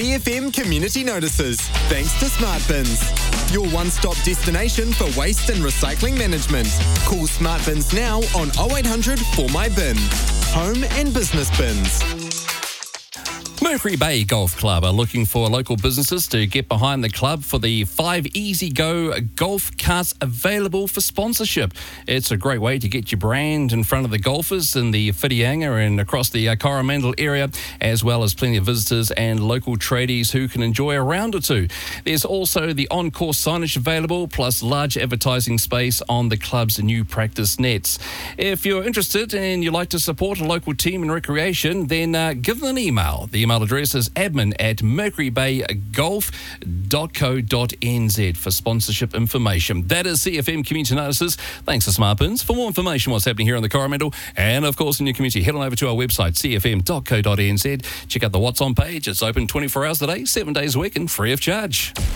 CFM community notices, thanks to Smart Bins. Your one-stop destination for waste and recycling management. Call Smart Bins now on 0800 For My Bin. Home and business bins. Mercury Bay Golf Club are looking for local businesses to get behind the club for the 5 Easy Go golf carts available for sponsorship. It's a great way to get your brand in front of the golfers in the Whitianga and across the Coromandel area, as well as plenty of visitors and local tradies who can enjoy a round or two. There's also the on-course signage available, plus large advertising space on the club's new practice nets. If you're interested and you'd like to support a local team in recreation, then give them an email. The email address is admin@mercurybaygolf.co.nz for sponsorship information. That is CFM Community Notices. Thanks to Smart Bins. For more information on what's happening here in the Coromandel and, of course, in your community, head on over to our website, cfm.co.nz. Check out the What's On page. It's open 24 hours a day, 7 days a week, and free of charge.